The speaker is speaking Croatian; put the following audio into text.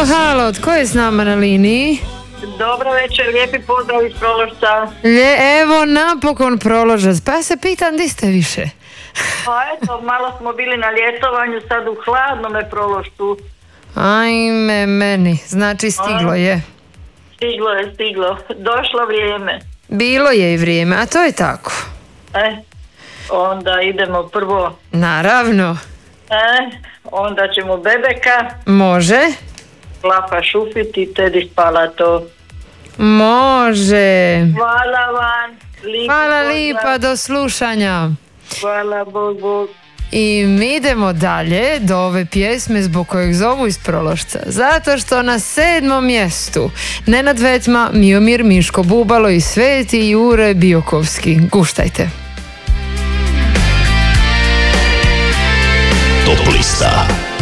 halo, tko je s nama na liniji? Dobro večer, lijepi pozdrav iz Proložca. Evo napokon Proložac, pa ja se pitam di ste više? Pa eto, malo smo bili na ljetovanju, sad u hladnome Proložcu. Ajme meni, znači stiglo je. Stiglo. Došlo vrijeme. Bilo je i vrijeme, a to je tako. Onda idemo prvo. Naravno. Onda ćemo Bebeka. Može. Lapa šufit i Tedi Spalato. Može. Hvala vam. Hvala lipa, do slušanja. Hvala, Bog. I mi idemo dalje do ove pjesme zbog kojeg zovu iz Prološca. Zato što na 7. mjestu Nenad Vetma, Miomir Miško Bubalo i Sveti Jure Biokovski. Guštajte. Top lista.